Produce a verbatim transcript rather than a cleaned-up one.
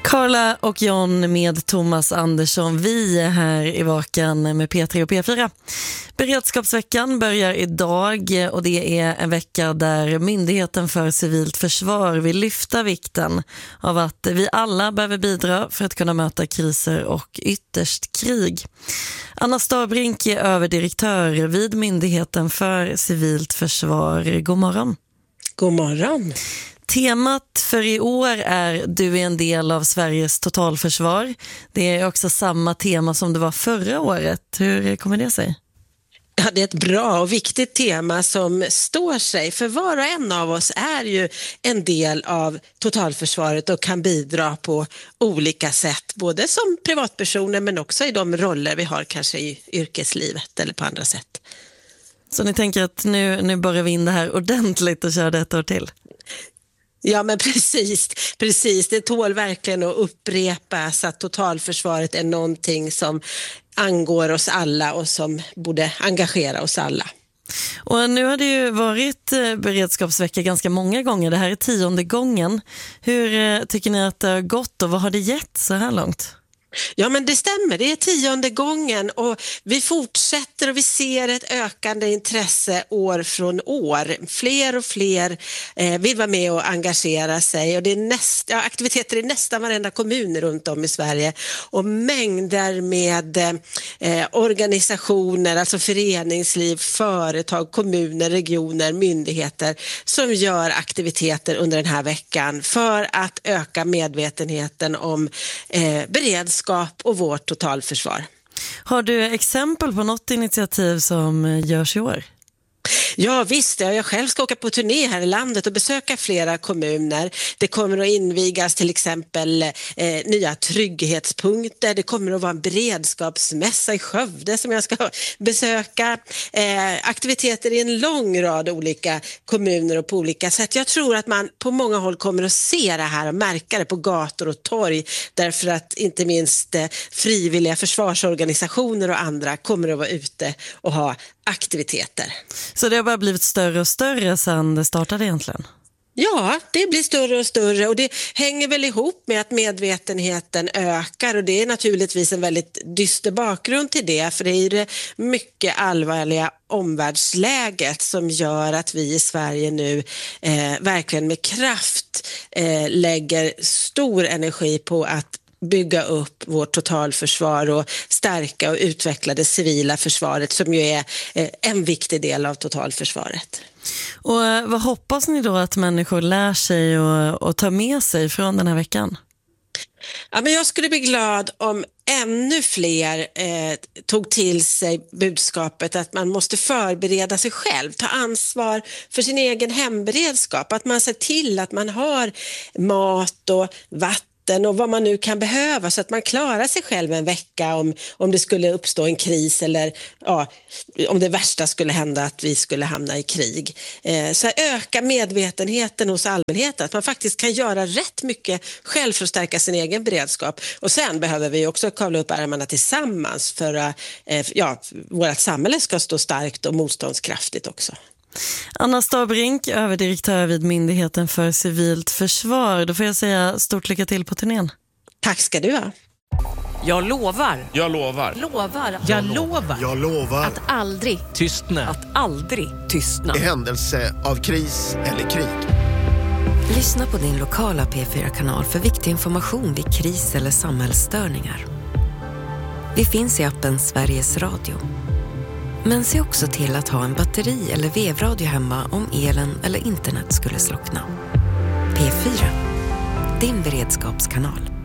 Carla och John med Thomas Andersson. Vi är här i Vakan med P tre och P fyra. Beredskapsveckan börjar idag och det är en vecka där Myndigheten för civilt försvar vill lyfta vikten av att vi alla behöver bidra för att kunna möta kriser och ytterst krig. Anna Starbrink är överdirektör vid Myndigheten för civilt försvar. God morgon. God morgon. Temat för i år är Du är en del av Sveriges totalförsvar. Det är också samma tema som det var förra året. Hur kommer det sig? Ja, det är ett bra och viktigt tema som står sig. För var och en av oss är ju en del av totalförsvaret och kan bidra på olika sätt. Både som privatpersoner men också i de roller vi har kanske i yrkeslivet eller på andra sätt. Så ni tänker att nu, nu börjar vi in det här ordentligt och kör det ett år till? Ja, men precis, precis. Det tål verkligen att upprepas att totalförsvaret är någonting som angår oss alla och som borde engagera oss alla. Och nu har det ju varit beredskapsvecka ganska många gånger. Det här är tionde gången. Hur tycker ni att det har gått och vad har det gett så här långt? Ja, men det stämmer. Det är tionde gången och vi fortsätter och vi ser ett ökande intresse år från år. Fler och fler eh, vill vara med och engagera sig och det är näst, ja, aktiviteter i nästan varenda kommun runt om i Sverige och mängder med eh, organisationer, alltså föreningsliv, företag, kommuner, regioner, myndigheter som gör aktiviteter under den här veckan för att öka medvetenheten om eh, beredskap och vårt totalförsvar. Har du exempel på något initiativ som görs i år? Ja visst, jag själv ska åka på turné här i landet och besöka flera kommuner. Det kommer att invigas till exempel eh, nya trygghetspunkter. Det kommer att vara en beredskapsmässa i Skövde som jag ska besöka. Eh, aktiviteter i en lång rad olika kommuner och på olika sätt. Jag tror att man på många håll kommer att se det här och märka det på gator och torg. Därför att inte minst eh, frivilliga försvarsorganisationer och andra kommer att vara ute och ha aktiviteter. Så det har bara blivit större och större sedan det startade egentligen? Ja, det blir större och större och det hänger väl ihop med att medvetenheten ökar och det är naturligtvis en väldigt dyster bakgrund till det för det är det mycket allvarliga omvärldsläget som gör att vi i Sverige nu eh, verkligen med kraft eh, lägger stor energi på att bygga upp vårt totalförsvar och stärka och utveckla det civila försvaret som ju är en viktig del av totalförsvaret. Och vad hoppas ni då att människor lär sig och, och tar med sig från den här veckan? Ja, men jag skulle bli glad om ännu fler eh, tog till sig budskapet att man måste förbereda sig själv, ta ansvar för sin egen hemberedskap, att man ser till att man har mat och vatten och vad man nu kan behöva så att man klarar sig själv en vecka om, om det skulle uppstå en kris eller ja, om det värsta skulle hända att vi skulle hamna i krig. Eh, så öka medvetenheten hos allmänheten att man faktiskt kan göra rätt mycket själv för att stärka sin egen beredskap. Och sen behöver vi också kavla upp ärmarna tillsammans för att eh, ja, vårt samhälle ska stå starkt och motståndskraftigt också. Anna Starbrink, överdirektör vid Myndigheten för civilt försvar. Då får jag säga stort lycka till på turnén. Tack ska du ha. Jag lovar. Jag lovar. Lovar. Jag lovar. Jag lovar. Att aldrig Tystna. Att aldrig tystna. I händelse av kris eller krig. Lyssna på din lokala P fyra-kanal för viktig information vid kris eller samhällsstörningar. Vi finns i appen Sveriges Radio. Men se också till att ha en batteri- eller vevradio hemma om elen eller internet skulle slockna. P fyra, din beredskapskanal.